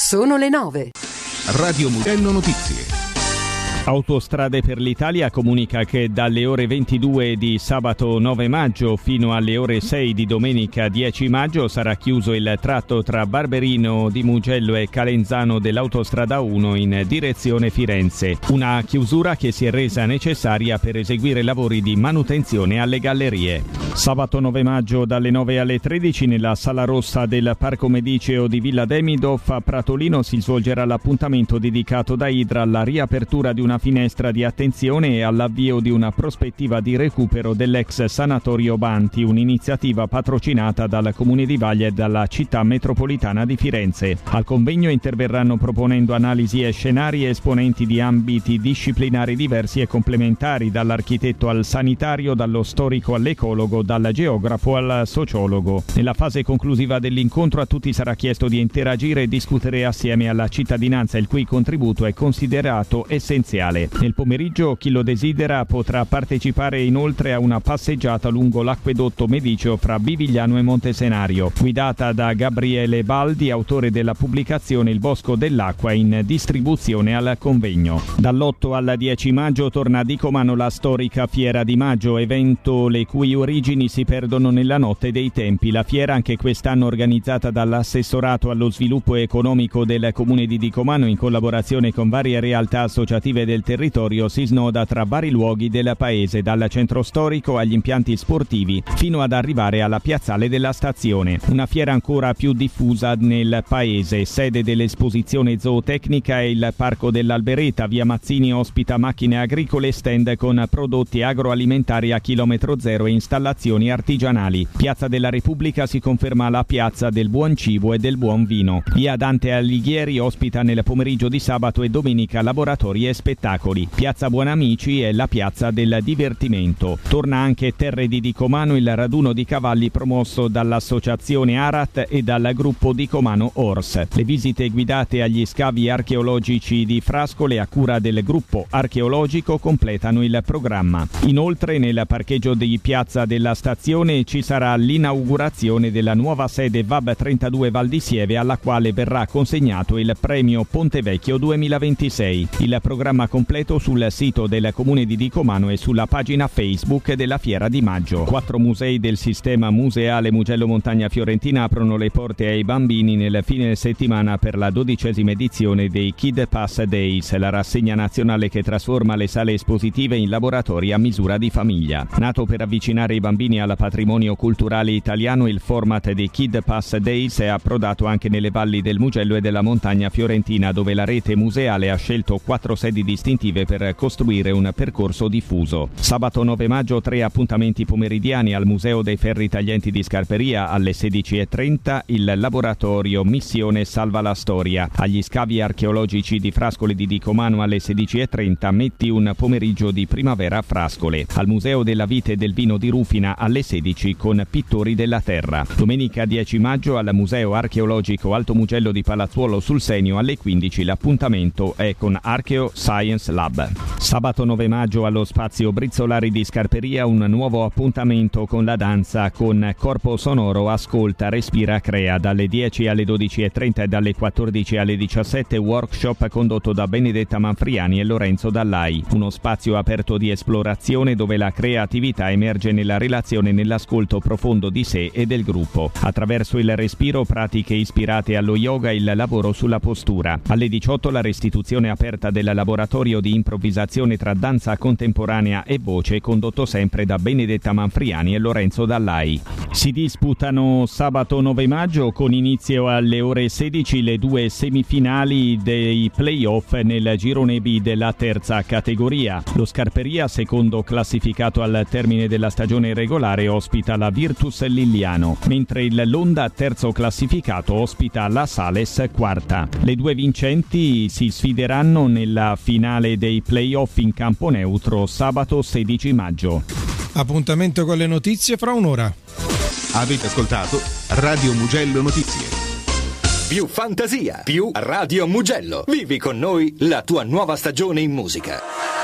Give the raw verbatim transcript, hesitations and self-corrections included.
Sono le nove. Radio Mugello Notizie. Autostrade per l'Italia comunica che dalle ore ventidue di sabato nove maggio fino alle ore sei di domenica dieci maggio sarà chiuso il tratto tra Barberino di Mugello e Calenzano dell'autostrada uno in direzione Firenze. Una chiusura che si è resa necessaria per eseguire lavori di manutenzione alle gallerie. Sabato nove maggio dalle nove alle tredici nella Sala Rossa del Parco Mediceo di Villa Demidoff a Pratolino si svolgerà l'appuntamento dedicato da Idra alla riapertura di una finestra di attenzione e all'avvio di una prospettiva di recupero dell'ex sanatorio Banti, un'iniziativa patrocinata dal Comune di Vaglia e dalla città metropolitana di Firenze. Al convegno interverranno proponendo analisi e scenari esponenti di ambiti disciplinari diversi e complementari, dall'architetto al sanitario, dallo storico all'ecologo, dal geografo al sociologo. Nella fase conclusiva dell'incontro a tutti sarà chiesto di interagire e discutere assieme alla cittadinanza, il cui contributo è considerato essenziale. Nel pomeriggio chi lo desidera potrà partecipare inoltre a una passeggiata lungo l'acquedotto mediceo fra Bivigliano e Montesenario, guidata da Gabriele Baldi, autore della pubblicazione Il Bosco dell'Acqua, in distribuzione al convegno. Dall'otto al dieci maggio torna a Dicomano la storica Fiera di Maggio, evento le cui origini si perdono nella notte dei tempi. La fiera, anche quest'anno organizzata dall'assessorato allo sviluppo economico del comune di Dicomano in collaborazione con varie realtà associative del territorio, si snoda tra vari luoghi del paese, dal centro storico agli impianti sportivi fino ad arrivare alla piazzale della stazione. Una fiera ancora più diffusa nel paese. Sede dell'esposizione zootecnica è il Parco dell'Albereta. Via Mazzini ospita macchine agricole, stand con prodotti agroalimentari a chilometro zero e installazioni artigianali. Piazza della Repubblica si conferma la piazza del buon cibo e del buon vino. Via Dante Alighieri ospita nel pomeriggio di sabato e domenica laboratori e spettacoli. Piazza Buonamici è la piazza del divertimento. Torna anche Terre di Dicomano il raduno di cavalli promosso dall'associazione Arat e dal gruppo Dicomano Horse. Le visite guidate agli scavi archeologici di Frascole a cura del gruppo archeologico completano il programma. Inoltre nel parcheggio di piazza della stazione ci sarà l'inaugurazione della nuova sede V A B trentadue Val di Sieve, alla quale verrà consegnato il premio Pontevecchio duemilaventisei. Il programma completo sul sito del comune di Dicomano e sulla pagina Facebook della Fiera di Maggio. Quattro musei del sistema museale Mugello Montagna Fiorentina aprono le porte ai bambini nel fine settimana per la dodicesima edizione dei Kid Pass Days, la rassegna nazionale che trasforma le sale espositive in laboratori a misura di famiglia. Nato per avvicinare i bambini al patrimonio culturale italiano, il format dei Kid Pass Days è approdato anche nelle valli del Mugello e della Montagna Fiorentina, dove la rete museale ha scelto quattro sedi distintive per costruire un percorso diffuso. Sabato nove maggio tre appuntamenti pomeridiani al Museo dei Ferri Taglienti di Scarperia alle sedici e trenta, il laboratorio Missione Salva la Storia. Agli scavi archeologici di Frascole di Dicomano alle sedici e trenta metti un pomeriggio di primavera a Frascole. Al Museo della Vite e del Vino di Rufina alle sedici con Pittori della Terra. Domenica dieci maggio al Museo Archeologico Alto Mugello di Palazzuolo sul Senio alle quindici l'appuntamento è con Archeo Science Lab. Sabato nove maggio allo Spazio Brizzolari di Scarperia un nuovo appuntamento con la danza con Corpo Sonoro Ascolta, Respira, Crea. Dalle dieci alle dodici e trenta e dalle quattordici alle diciassette workshop condotto da Benedetta Manfriani e Lorenzo Dallai. Uno spazio aperto di esplorazione dove la creatività emerge nella relazione e nell'ascolto profondo di sé e del gruppo. Attraverso il respiro, pratiche ispirate allo yoga e il lavoro sulla postura. Alle diciotto la restituzione aperta del laboratorio di improvvisazione tra danza contemporanea e voce, condotto sempre da Benedetta Manfriani e Lorenzo Dallai. Si disputano sabato nove maggio con inizio alle ore sedici le due semifinali dei play-off nel girone B della terza categoria. Lo Scarperia, secondo classificato al termine della stagione regolare, ospita la Virtus Liliano, mentre il Londa, terzo classificato, ospita la Sales, quarta. Le due vincenti si sfideranno nella finale dei play-off in campo neutro sabato sedici maggio. Appuntamento con le notizie fra un'ora. Avete ascoltato Radio Mugello Notizie. Più fantasia, più Radio Mugello. Vivi con noi la tua nuova stagione in musica.